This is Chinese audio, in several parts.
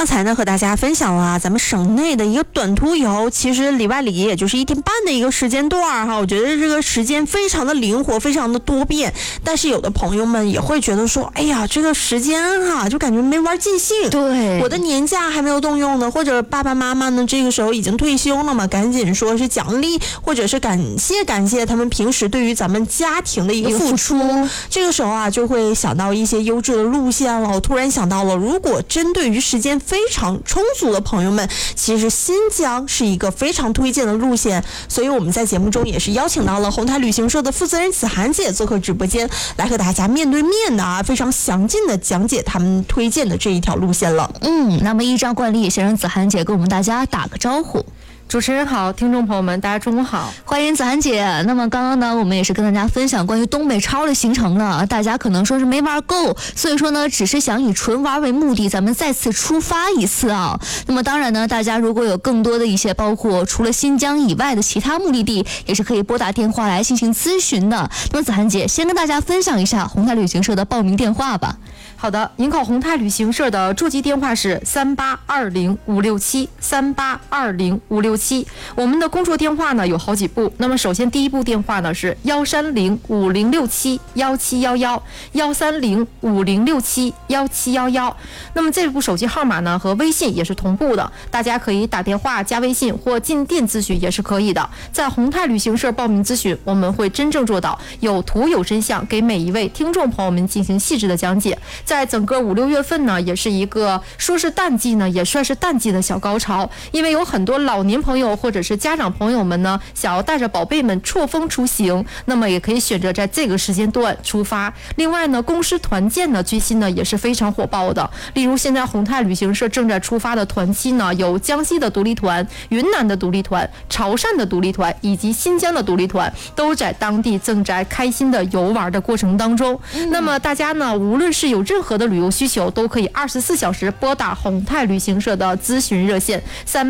刚才呢和大家分享了咱们省内的一个短途游，其实里外里也就是1天半的一个时间段哈，我觉得这个时间非常的灵活，非常的多变。但是有的朋友们也会觉得说，哎呀，这个时间哈，就感觉没玩尽兴。 对， 我的年假还没有动用呢，或者爸爸妈妈呢这个时候已经退休了嘛，赶紧说是奖励或者是感谢他们平时对于咱们家庭的一个付出。这个时候啊，就会想到一些优质的路线了。我突然想到了，如果针对于时间非常充足的朋友们，其实新疆是一个非常推荐的路线，所以我们在节目中也是邀请到了宏泰旅行社的负责人子涵姐做客直播间，来和大家面对面的非常详尽的讲解他们推荐的这一条路线了。 那么依照惯例，先让子涵姐跟我们大家打个招呼。 主持人好，听众朋友们，大家中午好， 欢迎子涵姐。那么刚刚呢，我们也是跟大家分享关于东北超的行程了，大家可能说是没玩够，所以说呢，只是想以纯玩为目的，咱们再次出发一次啊。那么当然呢，大家如果有更多的一些，包括除了新疆以外的其他目的地，也是可以拨打电话来进行咨询的。那么子涵姐先跟大家分享一下宏泰旅行社的报名电话吧。 好的，您考宏泰旅行社的座机电话是3820-567，3820-567。我们的工作电话呢有好几部，那么首先第一部电话呢是130-5067-1711，130-5067-1711。那么这部手机号码呢和微信也是同步的，大家可以打电话加微信或进店咨询也是可以的。在宏泰旅行社报名咨询，我们会真正做到有图有真相，给每一位听众朋友们进行细致的讲解。在整个5、6月份呢，也是一个说是淡季呢，也算是淡季的小高潮，因为有很多老年朋友或者是家长朋友们呢，想要带着宝贝们错峰出行，那么也可以选择在这个时间段出发。另外呢，公司团建呢，最近呢也是非常火爆的，例如现在宏泰旅行社正在出发的团期呢，有江西的独立团、云南的独立团、潮汕的独立团以及新疆的独立团，都在当地正在开心的游玩的过程当中。那么大家呢，无论是有任何的旅游需求，都可以24小时拨打宏泰旅行社的咨询热线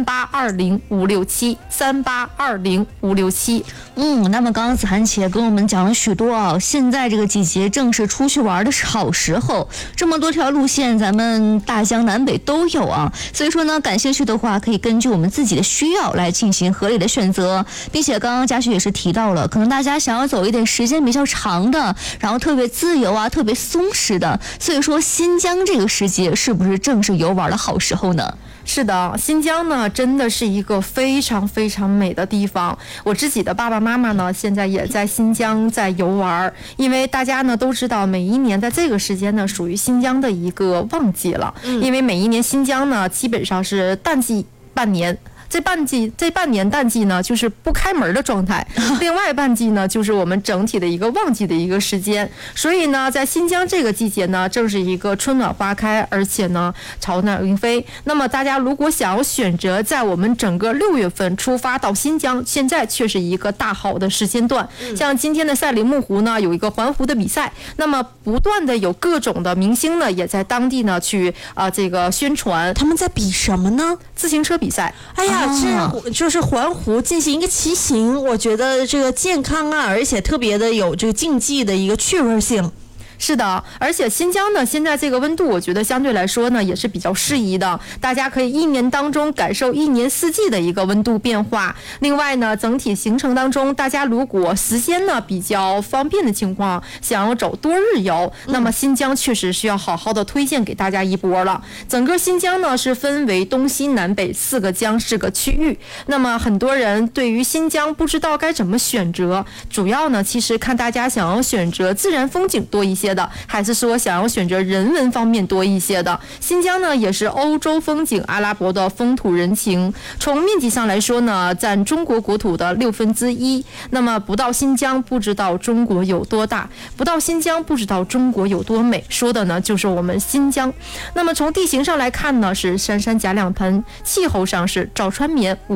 3820-567，3820-567。 那么刚刚子涵姐跟我们讲了许多啊，现在这个季节正是出去玩的好时候，这么多条路线咱们大江南北都有啊，所以说呢，感兴趣的话可以根据我们自己的需要来进行合理的选择，并且刚刚嘉许也是提到了，可能大家想要走一点时间比较长的，然后特别自由啊，特别松弛的，所以说新疆这个时节是不是正是游玩的好时候呢？ 是的，新疆呢真的是一个非常非常美的地方。我自己的爸爸妈妈呢现在也在新疆在游玩，因为大家呢都知道每一年在这个时间呢属于新疆的一个旺季了，因为每一年新疆呢基本上是淡季半年。这半年淡季呢就是不开门的状态，另外半季呢就是我们整体的一个旺季的一个时间。所以呢在新疆这个季节呢正是一个春暖花开，而且呢草长莺飞。那么大家如果想要选择在我们整个6月份出发到新疆，现在却是一个大好的时间段。像今天的赛里木湖呢有一个环湖的比赛，那么不断的有各种的明星呢也在当地呢去这个宣传。 他们在比什么呢？ 自行车比赛。 哎呀，就是环湖进行一个骑行，我觉得这个健康啊，而且特别的有这个竞技的一个趣味性。 是的，而且新疆呢，现在这个温度，我觉得相对来说呢，也是比较适宜的。大家可以一年当中感受1年4季的一个温度变化。另外呢，整体行程当中，大家如果时间呢比较方便的情况，想要走多日游，那么新疆确实需要好好的推荐给大家一波了。整个新疆呢是分为东西南北4个疆4个区域。那么很多人对于新疆不知道该怎么选择，主要呢其实看大家想要选择自然风景多一些的，还是说想要选择人文方面多一些的。新疆呢也是欧洲风景阿拉伯的风土人情，从面积上来说呢占中国国土的1/6。那么不到新疆不知道中国有多大，不到新疆不知道中国有多美，说的呢就是我们新疆。那么从地形上来看呢是山山夹两盆，气候上是早川绵